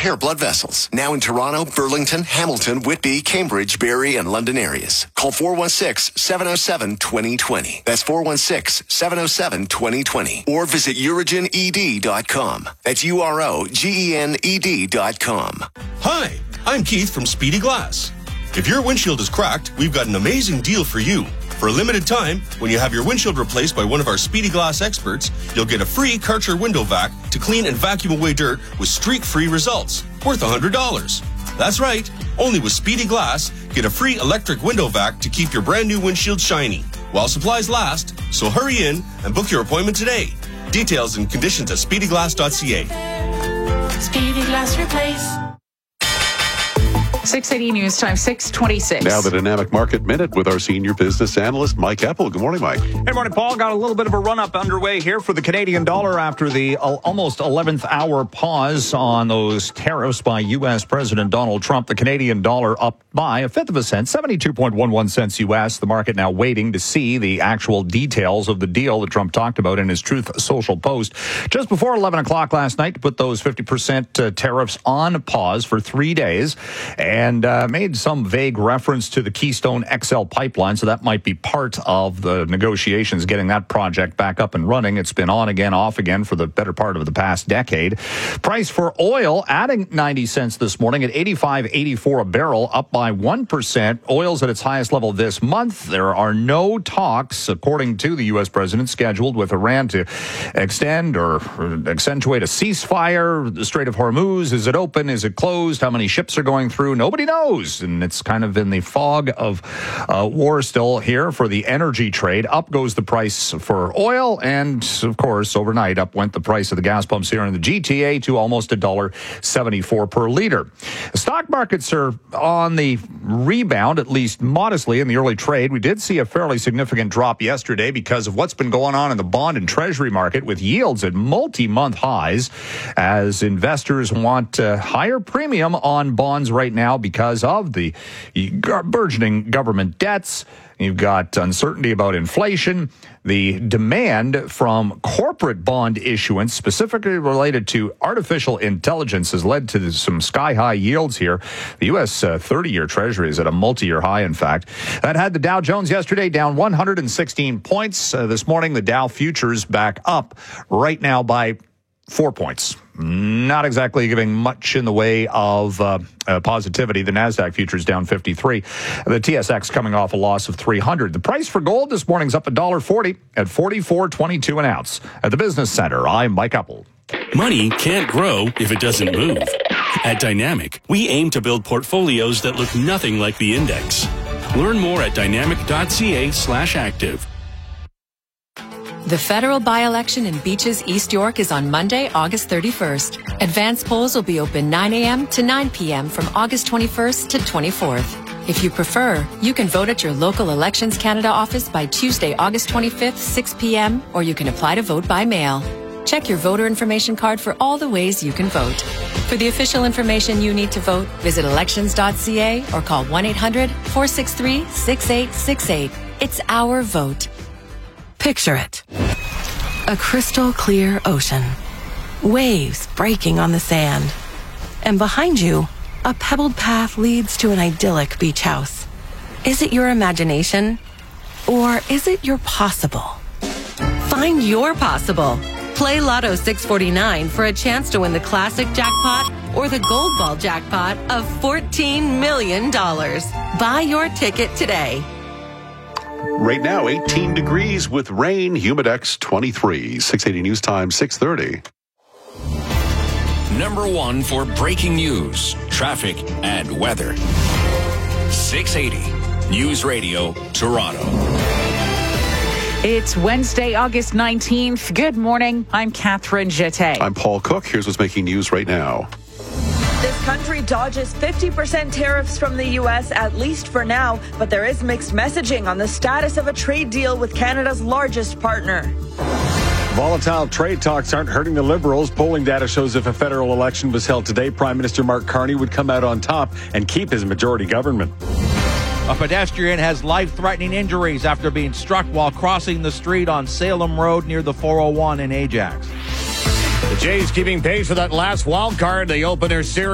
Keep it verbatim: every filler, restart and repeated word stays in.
repair blood vessels. Now in Toronto, Burlington, Hamilton, Whitby, Cambridge, Barrie, and London areas. Call four one six, seven oh seven, two oh two oh. That's four one six, seven oh seven, two oh two oh. Or visit Urigen E D dot com. That's U R O G E N E D dot com. Hi, I'm Keith from Speedy Glass. If your windshield is cracked, we've got an amazing deal for you. For a limited time, when you have your windshield replaced by one of our Speedy Glass experts, you'll get a free Karcher window vac to clean and vacuum away dirt with streak-free results, worth one hundred dollars. That's right, only with Speedy Glass, get a free electric window vac to keep your brand new windshield shiny, while supplies last, so hurry in and book your appointment today. Details and conditions at speedy glass dot c a. Speedy Glass Replace. six eighty News Time, six twenty-six. Now the Dynamic Market Minute with our senior business analyst, Mike Eppel. Good morning, Mike. Hey, morning, Paul. Got a little bit of a run-up underway here for the Canadian dollar after the uh, almost eleventh hour pause on those tariffs by U S. President Donald Trump. The Canadian dollar up by a fifth of a cent, seventy-two point one one cents U S. The market now waiting to see the actual details of the deal that Trump talked about in his Truth Social post just before eleven o'clock last night to put those fifty percent uh, tariffs on pause for three days. And uh, made some vague reference to the Keystone X L pipeline, so that might be part of the negotiations, getting that project back up and running. It's been on again, off again for the better part of the past decade. Price for oil adding ninety cents this morning at eighty-five eighty-four a barrel, up by one percent. Oil's at its highest level this month. There are no talks, according to the U S president, scheduled with Iran to extend or accentuate a ceasefire. The Strait of Hormuz, is it open? Is it closed? How many ships are going through? Nobody knows, and it's kind of in the fog of uh, war still here for the energy trade. Up goes the price for oil, and of course, overnight, up went the price of the gas pumps here in the G T A to almost one dollar seventy-four per liter. The stock markets are on the rebound, at least modestly, in the early trade. We did see a fairly significant drop yesterday because of what's been going on in the bond and treasury market, with yields at multi-month highs, as investors want uh, higher premium on bonds right now because of the burgeoning government debts. You've got uncertainty about inflation. The demand from corporate bond issuance, specifically related to artificial intelligence, has led to some sky-high yields here. The U S uh, thirty-year Treasury is at a multi-year high, in fact. That had the Dow Jones yesterday down one hundred sixteen points. Uh, this morning, the Dow futures back up right now by four points. Not exactly giving much in the way of uh, uh, positivity. The NASDAQ futures down fifty-three. The T S X coming off a loss of three hundred. The price for gold this morning's up one dollar forty at forty-four twenty-two an ounce. At the Business Center, I'm Mike Eppel. Money can't grow if it doesn't move. At Dynamic, we aim to build portfolios that look nothing like the index. Learn more at dynamic dot c a slash active. The federal by-election in Beaches, East York is on Monday, August thirty-first. Advance polls will be open nine a.m. to nine p.m. from August twenty-first to twenty-fourth. If you prefer, you can vote at your local Elections Canada office by Tuesday, August twenty-fifth, six p.m., or you can apply to vote by mail. Check your voter information card for all the ways you can vote. For the official information you need to vote, visit elections dot c a or call one eight hundred, four six three, six eight six eight. It's our vote. Picture it. A crystal clear ocean. Waves breaking on the sand. And behind you, a pebbled path leads to an idyllic beach house. Is it your imagination? Or is it your possible? Find your possible. Play Lotto six forty-nine for a chance to win the classic jackpot or the gold ball jackpot of fourteen million dollars. Buy your ticket today. Right now, eighteen degrees with rain, Humidex twenty-three. six eighty News Time, six thirty. Number one for breaking news, traffic, and weather. six eighty News Radio, Toronto. It's Wednesday, August nineteenth. Good morning. I'm Catherine Jeté. I'm Paul Cook. Here's what's making news right now. This country dodges fifty percent tariffs from the U S, at least for now, but there is mixed messaging on the status of a trade deal with Canada's largest partner. Volatile trade talks aren't hurting the Liberals. Polling data shows if a federal election was held today, Prime Minister Mark Carney would come out on top and keep his majority government. A pedestrian has life-threatening injuries after being struck while crossing the street on Salem Road near the four oh one in Ajax. The Jays keeping pace for that last wild card. They open their series